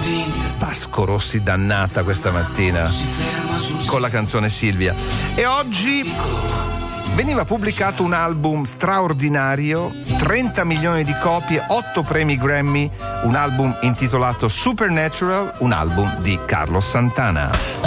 Vasco Rossi dannata questa mattina con la canzone Silvia. E oggi veniva pubblicato un album straordinario, 30 milioni di copie, 8 premi Grammy, un album intitolato Supernatural, un album di Carlos Santana.